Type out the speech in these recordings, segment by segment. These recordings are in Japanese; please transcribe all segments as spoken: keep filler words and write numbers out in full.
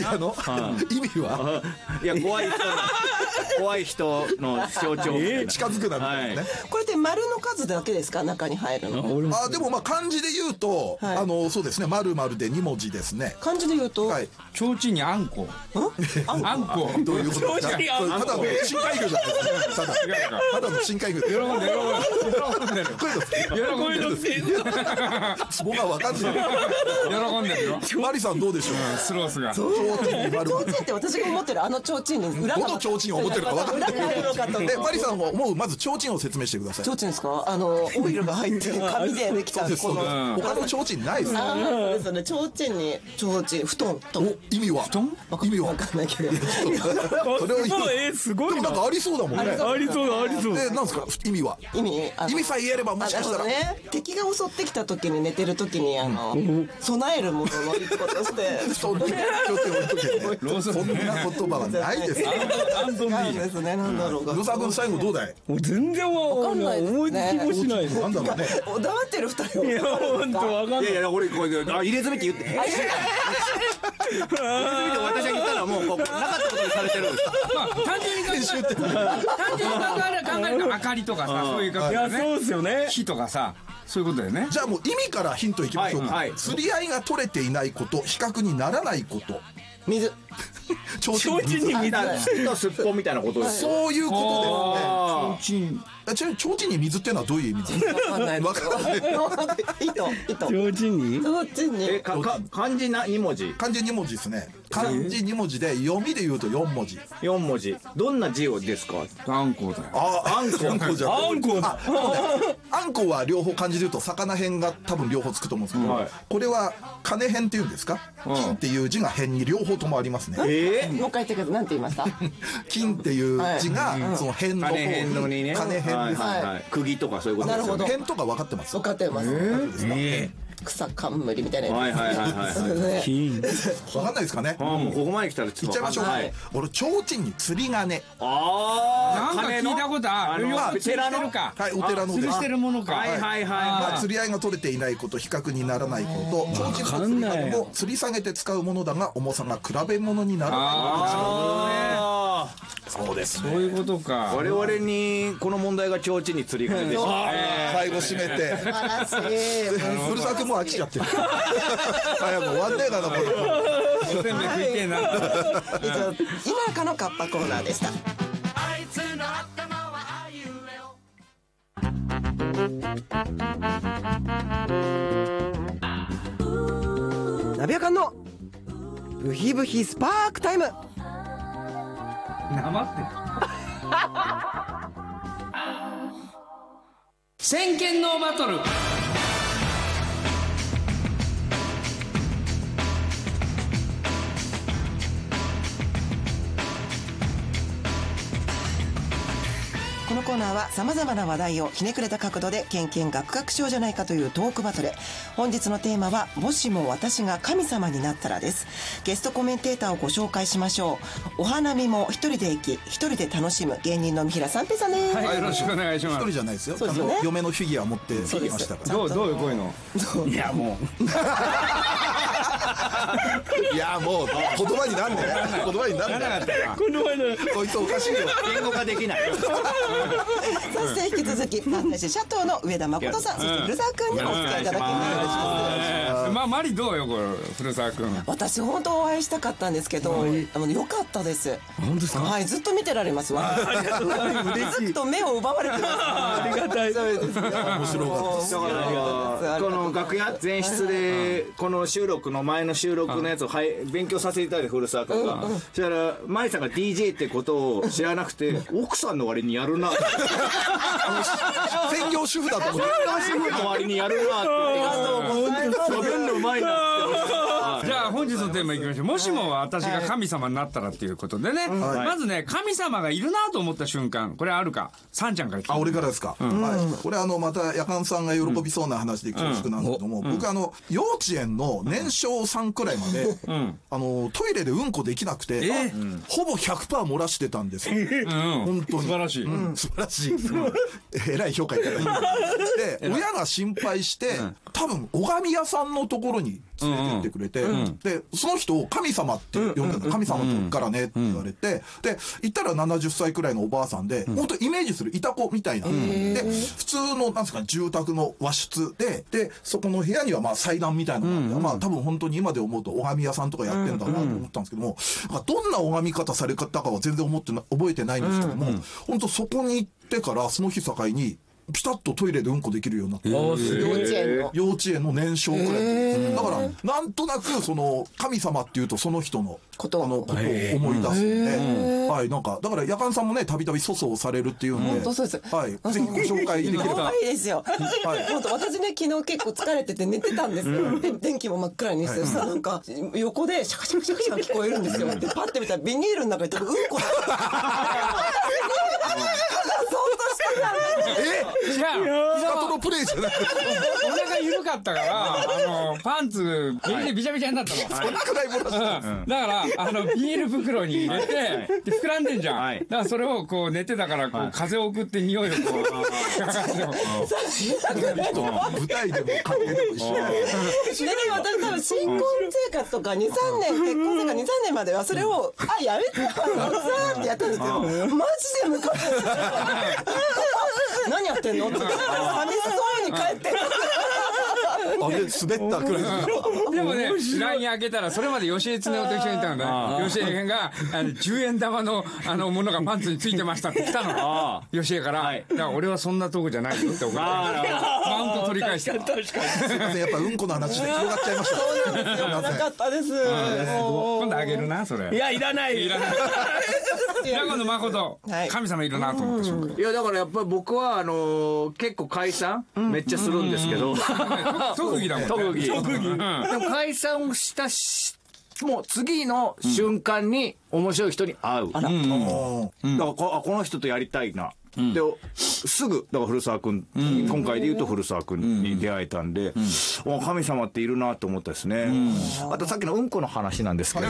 屋の意味は、 いや怖い人の怖い人の象徴みたいな、 近づくなみたいなね。 これって丸の数だけですか、中に入るの。 あ、でもまあ漢字で言うと、 はい、 あのそうですね、丸々でに文字ですね。 漢字で言うと、 はい、 提灯にあんこ。あんこ。 どういうことですか。ただの深海魚じゃないですか。ただただの深海魚。喜んで喜んでる。こういうの好き。喜んでる。ツボがわかんない。 喜んでるよ。 マリさんどうでしょう。 スロースが。 提灯って私が思ってるあの提灯に裏が。 どの提灯を思ってるかわかんない。でマリさんはもうまず提灯を説明してください。 提灯ですか。あのオイルが入って紙でできたこの他の提灯ないです。 ああそうですね。提灯に提灯布団と意味は。意味はわかんないけど。 それを言う。 えすごい。 でもなんかありそうだもんね。 ありそうだありそう。 でなんですか意味は。 意味意味さえ言えればもしかしたら。 敵が襲ってきた時に寝てる時にあの備えるものの一個として。 そんなそんな言葉はないです。 アントンビーですね。なんだろうか。 黒沢君最後どうだい。 全然わかんない。思いつきもしない。 なんだろうね。 黙ってる二人。 いや本当わかんない。 いやいや俺これあ入れ墨って言って。入れ墨って私が言ったらもうこうなかったことにされてるんです。 まあ単純に単純に考えると明かりとかさそういう感じね。そうですよね。火とかさそういうことだよね。 じゃあもう意味からヒントいきましょうか。釣り合いが取れていないこと、比較にならないこと。 水。 提灯に水。 火とすっぽんみたいなことです。 そういうことですね。ちなみに提灯に水っていうのはどういう意味ですか。 わかんない。 わかんない。 糸糸。 提灯に？ 提灯に。 えかか漢字なに文字。 漢字に文字ですね。漢字に文字で読みで言うとよん文字。 よん文字。どんな字をですか。 あんこだよ。 ああんこ。あんこじゃ。 あんこだ。 あんこは両方漢字で言うと魚辺が多分両方つくと思うんですけど、これは金辺っていうんですか。金っていう字が辺に両方ともありますね。 えもう一回言ってください。なんて言いました。 金っていう字がその辺の方に金辺です。 釘とかそういうことですよね。 辺とか分かってます。 分かってます。草冠みたいなやつ。 はいはいはいはい。 金。 分かんないですかね。 もうここまで来たらちょっと。 いっちゃいましょう。俺提灯に釣り鐘。 ああ。なんか聞いたことある。 お寺のか。 はい、お寺の。 吊るしてるものか。 はいはいはい。 釣り合いが取れていないこと、比較にならないこと。提灯の釣り鐘も吊り下げて使うものだが重さが比べ物にならないこと。そうですね。 そういうことか。 我々にこの問題が提灯に釣り鐘でした。 最後締めて。 素晴らしい。 古澤君もう飽きちゃってる。早く終わんねえかなこれ。 全部食いてえな。 以上今かのカッパコーナーでした。ナビアカンのブヒブヒスパークタイム。 なまって先見のバトル。 このコーナーは様々な話題をひねくれた角度でケンケンガクガクしようじゃないかというトークバトル。本日のテーマはもしも私が神様になったらです。ゲストコメンテーターをご紹介しましょう。お花見も一人で行き一人で楽しむ芸人の三平三平さんです。 はい、よろしくお願いします。 一人じゃないですよ。 そうですよね。 嫁のフィギュア持ってきましたから。 どうどういうこういうの。いやもう。 いやもう言葉になんねえ。言葉になんねえ。 この前のこいつおかしいよ。 言語化できない。 そして引き続きパンダシシャトーの上田誠さん、そして古澤君にお付き合いいただきます。 まあマリどうよこれ古澤君。 私本当お会いしたかったんですけど、あの良かったです。 本当ですか。 はい、ずっと見てられますわ。ずっと目を奪われてます。 ありがたい。 面白かった。 だからこの楽屋前室でこの収録の前の収録のやつを勉強させていただいて古澤君が、そしたらマリさんが ディージェー ってことを知らなくて奥さんの割にやるな。 専業主婦だと思って。 専業主婦の割にやるなって。喋るのうまいなって。 じゃあ本日のテーマいきましょう。もしも私が神様になったらっていうことでね、まずね神様がいるなと思った瞬間、これあるか。さんちゃんから聞いて。 あ、俺からですか。はい。これあのまたやかんさんが喜びそうな話で恐縮なんですけども、僕あの幼稚園の年少さんくらいまであのトイレでうんこできなくてほぼ ひゃくパーセント 漏らしてたんですよ。本当に素晴らしい。 素晴らしい。えらい評価いただいて。で親が心配して多分拝み屋さんのところに連れてってくれて、うんうん、でその人を神様って呼んでるの、うん、神様のとこからねって言われて、うん、で行ったらななじゅっさいくらいのおばあさんで、うん、本当イメージするいた子みたいな、うん、で普通のなんですか住宅の和室ででそこの部屋にはまあ祭壇みたいなのがあって、うん、まあ多分本当に今で思うと拝み屋さんとかやってんだなと思ったんですけども、うん、どんな拝み方され方かは全然思ってな覚えてないんですけども、うん、本当そこに行ってからその日境にピタッとトイレでうんこできるようになって、幼稚園の幼稚園の年少くらいで、だからなんとなくその神様っていうとその人のことあのことを思い出すんで、はい、なんかだから夜間さんもねたびたび粗相されるっていうので、 本当そうです、 はい、ぜひご紹介できれば。 いいですよ。はい、本当私ね昨日結構疲れてて寝てたんですよ。で電気も真っ暗にして、そしたらなんか横でシャカシャカシャカシャカ聞こえるんですよ。でパッて見たらビニールの中に多分うんこだ。 え違うスカートのプレイじゃないお腹緩かったからあのパンツビニールびちゃびちゃになったの、 そんなくらい漏らした、 うん、だからあのビニール袋に入れて、はい、で膨らんでんじゃん、はい、だからそれをこう寝てたからこう、はい、風を送って匂いをこう舞台でも家庭でも一緒だよね。 私多分新婚生活とかにさんねん結婚生活にさんねんまではそれをあやめてよってやったんですけど、マジでムカついて何やってんのって寂しそうに帰ってる。 あれ滑ったくらいでもね ライン 開けたらそれまで吉江恒夫と一緒にいたのね。吉江があのじゅうえん玉のあのものがパンツについてましたって来たの吉江から、はい、だから俺はそんなとこじゃないよって思ってマウント取り返した。 確かにすいません、やっぱうんこの話で広がっちゃいました。 そうなんですよ、なかったです。 今度あげるなそれ。 いやいらないいらない中野誠、はい、神様いるなと思った瞬間。 いやだからやっぱり僕はあのー、結構解散、うん、めっちゃするんですけど、うん、 特技だもんね。 特技特技、うん、でも解散をしたしもう次の瞬間に面白い人に会う、うん、だからここの人とやりたいな、うん、ですぐだから古澤君、うん、今回で言うと古澤君に出会えたんで、うん、神様っているなと思ったですね、うん、あとさっきのうんこの話なんですけど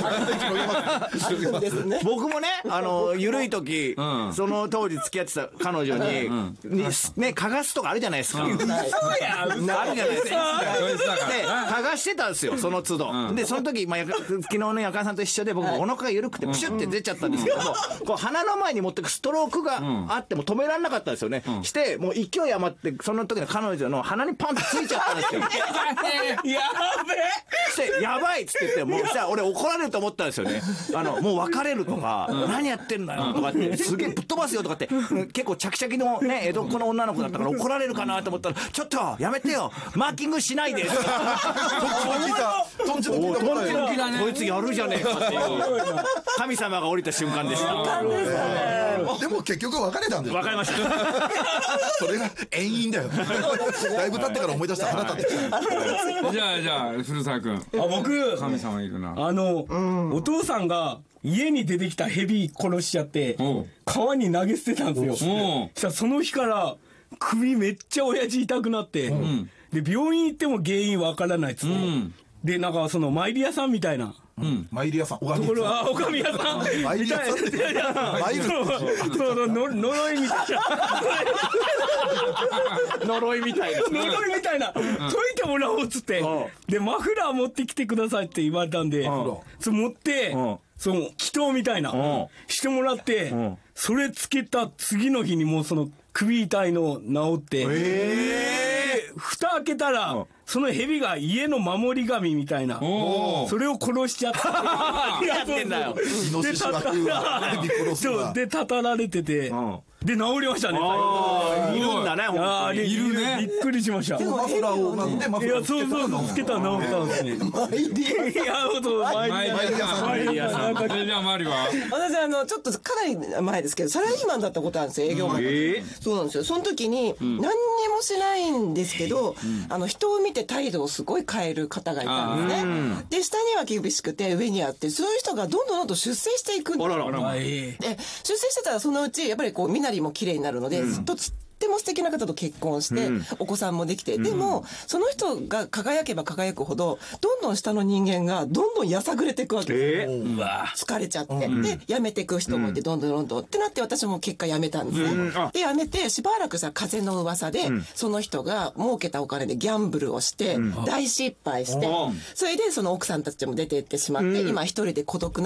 僕もねあの緩い時、うん、その当時付き合ってた彼女に、うん、にね嗅がすとかあるじゃないですか、うん、そうやあるじゃないですかで嗅がしてたんですよその都度、うん、でその時、まあ、昨日のやかんさんと一緒で僕もお腹が緩くてプシュって出ちゃったんですけども、うん、こう鼻の前に持ってくストロークがあっても止められなかったんですよね、うん、してもう勢い余ってその時の彼女の鼻にパンとついちゃったんですよやべえしてやばいっつって言ってもうさ俺怒られると思ったんですよね。あのもう別れるとか、うん、何やってんだよとかってすげえぶっ飛ばすよとかって、うん、結構チャキチャキのね江戸っ子の女の子だったから怒られるかなと思ったらちょっとやめてよマーキングしないでトンチの聞いたトンチの聞いたこいつやるじゃねえかっていう神様が降りた瞬間でした。 でも結局別れたんだよ。 別れましたそれが遠因だよだいぶ経ってから思い出した腹立ってきたじゃあじゃあ古澤君、あ僕神様いるな。 あの、うん、お父さんが家に出てきた蛇殺しちゃって川に投げ捨てたんですよ。そしたらその日から首めっちゃ親父痛くなって、うん、で病院行っても原因わからないっつって、うん、でなんかその参り屋さんみたいなうん、参り屋さん、おかみ屋さん、おかみ屋さん、 参り屋さんって、参る呪いみたいな、呪いみたいな、 呪いみたいな、解いてもらおうっつって、でマフラー持ってきてくださいって言われたんで、それ持って、その祈祷みたいなしてもらって、それつけた次の日にもうその首痛いの治って、えー、蓋開けたら。その蛇が家の守り神みたいなそれを殺しちゃったやってんだよでたたられててで治りましたね。 いるんだね本当に。いるね。びっくりしました。 マフラーをなんでマフラーをつけたの？つけたら治ったんですね。いやほんとマイリアさん。マイリアさん。 じゃあマリは？ 私あのちょっとかなり前ですけどサラリーマンだったことあるんですよ営業マン。そうなんですよ。その時に何にもしないんですけどあの人を見て態度をすごい変える方がいたんですね。で下には厳しくて上にあってそういう人がどんどんどんどん出世していくんです。で出世してたらそのうちやっぱりこう身なりも綺麗になるので、うん、ずっとっても素敵な方と結婚して、うん、お子さんもできて、うん、でもその人が輝けば輝くほどどんどん下の人間がどんどんやさぐれていくわけです、えー、疲れちゃって、うん、で辞めていく人もいてどんどんどんどんってなって私も結果辞めたんですね、うん、で辞めてしばらくさ風の噂で、うん、その人が儲けたお金でギャンブルをして、うん、大失敗して、それでその奥さんたちも出ていってしまって、うん、今一人で孤独